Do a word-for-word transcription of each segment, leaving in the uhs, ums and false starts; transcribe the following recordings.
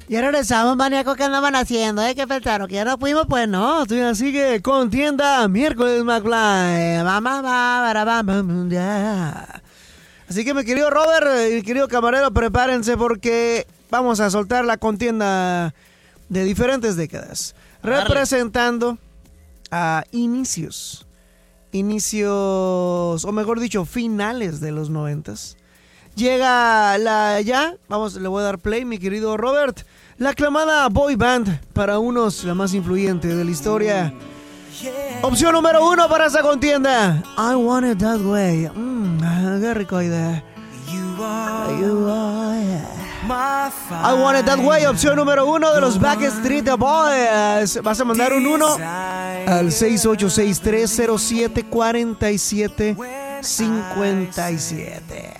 Ya regresamos, maníaco, ¿qué andaban haciendo? ¿Eh? ¿Qué pensaron? ¿Que ya no fuimos? Pues no, estoy así que contienda miércoles McFly. Va, va, va, va, va, va, ya. Así que mi querido Robert y mi querido camarero, prepárense porque vamos a soltar la contienda de diferentes décadas. Dale. Representando a inicios, inicios, o mejor dicho, finales de los noventas. Llega la ya, vamos, le voy a dar play, mi querido Robert. La aclamada boy band, para unos la más influyente de la historia. Opción número uno para esa contienda. I Want It That Way. Mmm, qué rico idea. You are, you are. I Want It That Way, opción número uno de los Backstreet Boys. Vas a mandar un uno al seis ocho seis tres cero siete cuatro siete cinco siete.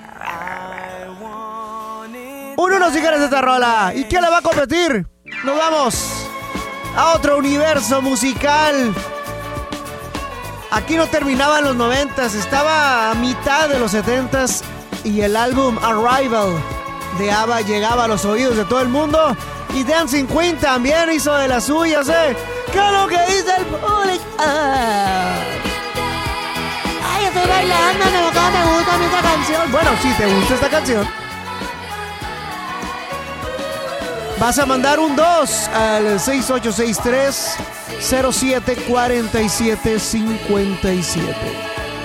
Un uno si quieres esta rola. ¿Y quién la va a competir? Nos vamos a otro universo musical. Aquí no terminaban los noventas, estaba a mitad de los setentas y el álbum Arrival de ABBA llegaba a los oídos de todo el mundo. Y Dancing Queen también hizo de las suyas, ¿eh? ¿Qué es lo que dice el público? Ah. Ay, estoy bailando, me gusta, me gusta esta canción. Bueno, si te gusta esta canción, vas a mandar un dos al seis ocho seis tres cero siete cuatro siete cinco siete.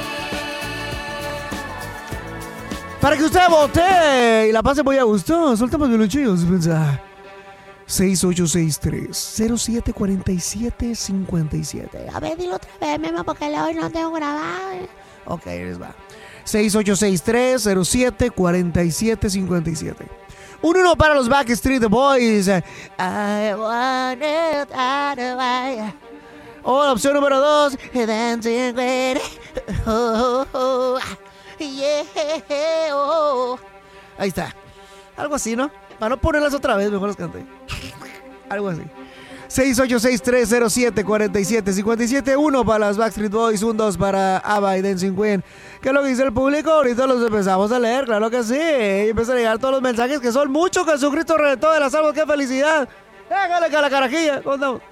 Para que usted vote y la pase muy a gusto, soltamos bien los chillos. seis ocho seis tres cero siete cuatro siete cinco siete. A ver, dilo otra vez, Memo, porque hoy no tengo grabado. Ok, les va. seis ocho seis tres cero siete cuatro siete cinco siete. Un uno para los Backstreet Boys. I want it that way. O la opción número dos. Dancing with oh, oh, yeah, oh. Ahí está. Algo así, ¿no? Para no ponerlas otra vez, mejor las canté. Algo así. seis ocho seis tres cero siete cuatro siete cinco siete. Uno para las Backstreet Boys, un dos para ABBA y Dancing Queen. ¿Qué es lo que dice el público? Ahorita los empezamos a leer, claro que sí. Y empiezan a llegar todos los mensajes que son muchos. Jesucristo redentor de las almas, qué felicidad. Déjale que a la carajilla. ¿Cómo andamos?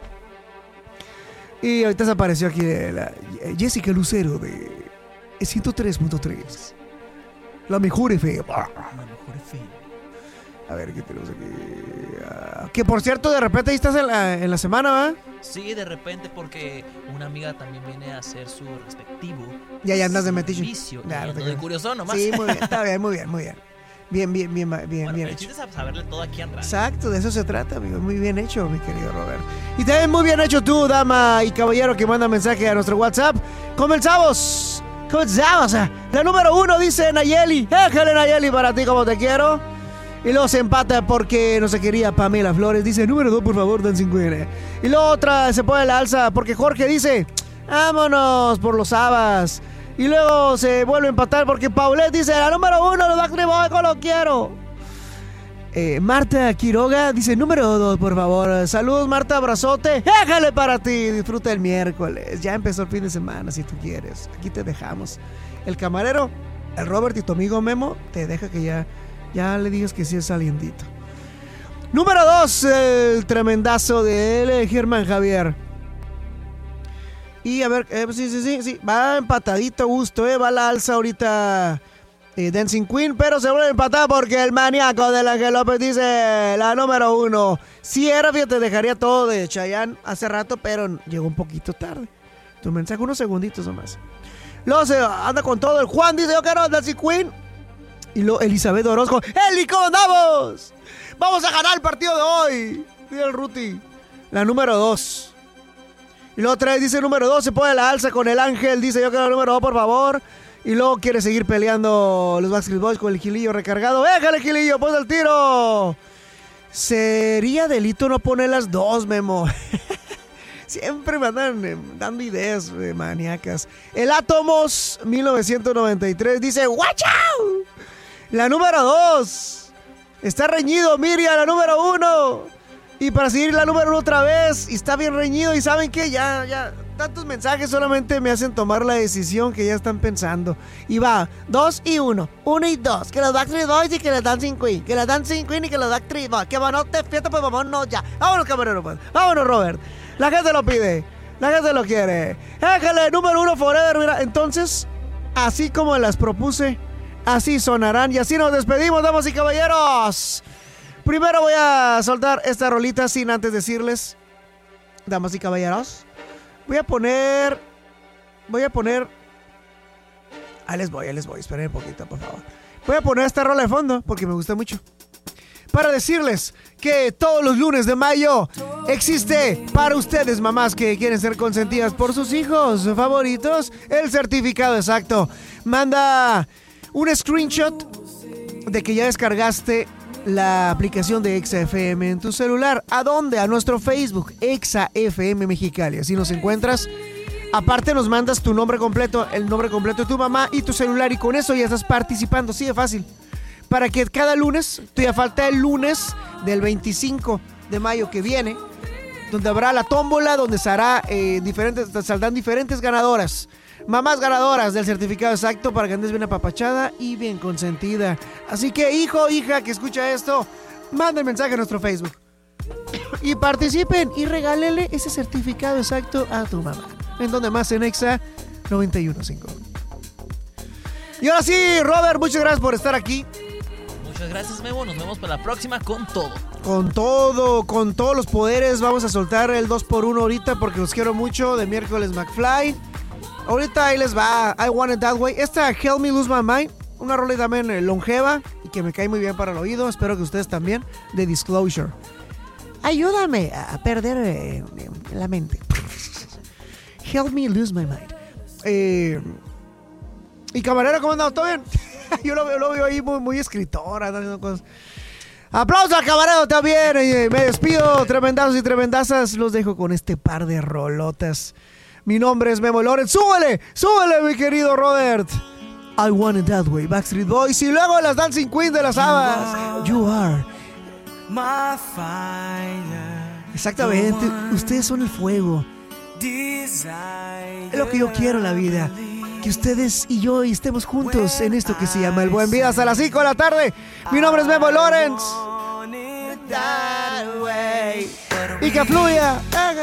Y ahorita se apareció aquí la Jessica Lucero de ciento tres punto tres. La mejor F M. La mejor F M. A ver, ¿qué tenemos aquí? Uh, que por cierto, de repente ahí estás en la, en la semana, ¿va? Sí, de repente, porque una amiga también viene a hacer su respectivo. Y ahí andas de metiche. Claro, de curioso nomás. Sí, muy bien, está bien, muy bien, muy bien. Bien, bien, bien, bien, bueno, bien hecho. Bueno, saberle todo aquí atrás. Exacto, de eso se trata, amigo. Muy bien hecho, mi querido Robert. Y también muy bien hecho tú, dama y caballero, que manda mensaje a nuestro WhatsApp. Comenzamos. Comenzamos. La número uno dice Nayeli. Déjale, Nayeli, para ti como te quiero. Y luego se empata porque no se quería Pamela Flores. Dice, número dos, por favor, Dancing Queen. Y luego otra se pone la alza porque Jorge dice, vámonos por los Abas. Y luego se vuelve a empatar porque Paulette dice, la número uno, los Backstreet Boys, lo quiero. Eh, Marta Quiroga dice, número dos, por favor. Saludos, Marta, abrazote. Déjale para ti, disfruta el miércoles. Ya empezó el fin de semana, si tú quieres. Aquí te dejamos. El camarero, el Robert y tu amigo Memo, te deja que ya... Ya le digas que sí es salientito. Número dos, el tremendazo de él, Germán Javier. Y a ver, eh, sí, sí, sí, sí. Va empatadito, gusto, eh. Va a la alza ahorita eh, Dancing Queen, pero se vuelve a empatar porque el maníaco del Ángel López dice la número uno. Si era, fíjate, dejaría todo de Chayanne hace rato, pero llegó un poquito tarde. Tu mensaje, unos segunditos nomás. Luego se anda con todo. El Juan dice, yo quiero Dancing Queen. Y luego Elizabeth Orozco, ¡Eli, cómo andamos! ¡Vamos a ganar el partido de hoy! Dice el Ruti. La número dos. Y luego otra vez dice número dos, se pone la alza con el Ángel. Dice, yo quiero el número dos, por favor. Y luego quiere seguir peleando los Backstreet Boys con el Gilillo recargado. ¡Déjale, Gilillo! ¡Pon el tiro! Sería delito no poner las dos, Memo. Siempre me andan dando ideas eh, maníacas. El Átomos mil novecientos noventa y tres dice, ¡watch out! La número dos. Está reñido, Miriam, la número uno. Y para seguir la número uno otra vez. Y está bien reñido. Y ¿saben qué? Ya, ya. tantos mensajes solamente me hacen tomar la decisión que ya están pensando. Y va, dos y uno, uno y dos. Que los Backstreet Boys y que los Dancing Queen. Que los Dancing Queen y que los Backstreet Boys. Que bueno, te fiesta, pues vámonos ya. Vámonos, camarero, pues. Vámonos, Robert. La gente lo pide. La gente lo quiere. Éjale, número uno forever. Mira, entonces, así como las propuse, así sonarán. Y así nos despedimos, damas y caballeros. Primero voy a soltar esta rolita sin antes decirles, damas y caballeros, voy a poner, voy a poner, ahí les voy, ahí les voy, esperen un poquito, por favor. Voy a poner esta rola de fondo porque me gusta mucho. Para decirles que todos los lunes de mayo existe para ustedes, mamás que quieren ser consentidas por sus hijos favoritos, el certificado exacto. Manda un screenshot de que ya descargaste la aplicación de Exa F M en tu celular. ¿A dónde? A nuestro Facebook, Exa F M Mexicali. Así nos encuentras. Aparte nos mandas tu nombre completo, el nombre completo de tu mamá y tu celular, y con eso ya estás participando. Así de fácil. Para que cada lunes, todavía falta el lunes del veinticinco de mayo que viene, donde habrá la tómbola, donde se hará, eh, diferentes, saldrán diferentes ganadoras. Mamás ganadoras del certificado exacto para que andes bien apapachada y bien consentida. Así que, hijo, hija, que escucha esto, manden mensaje a nuestro Facebook. Y participen y regálele ese certificado exacto a tu mamá. ¿En donde más? En Exa noventa y uno punto cinco. Y ahora sí, Robert, muchas gracias por estar aquí. Muchas gracias, Memo. Nos vemos para la próxima con todo. Con todo, con todos los poderes. Vamos a soltar el dos por uno ahorita porque los quiero mucho, de miércoles McFly. Ahorita ahí les va I Want It That Way. Esta Help Me Lose My Mind, una rola también eh, longeva y que me cae muy bien para el oído. Espero que ustedes también. De Disclosure. Ayúdame a perder eh, la mente. Help Me Lose My Mind. Eh, y camarero, ¿cómo andamos? ¿Todo bien? Yo lo, lo veo ahí muy, muy escritora. Cosas. Aplausos al camarero también. Eh, me despido, tremendazos y tremendazas. Los dejo con este par de rolotas. Mi nombre es Memo Lorenz. ¡Súbele! ¡Súbele, mi querido Robert! I Want It That Way, Backstreet Boys. Y luego las Dancing Queen de las Habas. You Are My Fire. Exactamente. Ustedes son el fuego. Es lo que yo quiero en la vida. Que ustedes y yo estemos juntos en esto que se llama el Buen Vida hasta las cinco de la tarde. Mi nombre es Memo Lorenz. Y que fluya.